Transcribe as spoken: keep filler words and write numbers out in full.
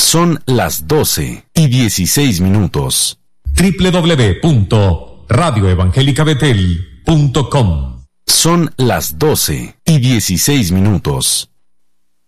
Son las doce y dieciséis minutos. doble u doble u doble u punto radio evangélica betel punto com. Son las doce y dieciséis minutos.